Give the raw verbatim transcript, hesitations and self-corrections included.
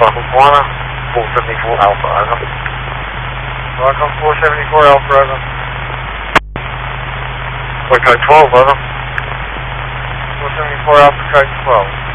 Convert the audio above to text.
Falcon Guana, four seventy-four Alpha, over. Falcon four seventy-four Alpha, over. Code twelve, over. four seventy-four Alpha, code twelve.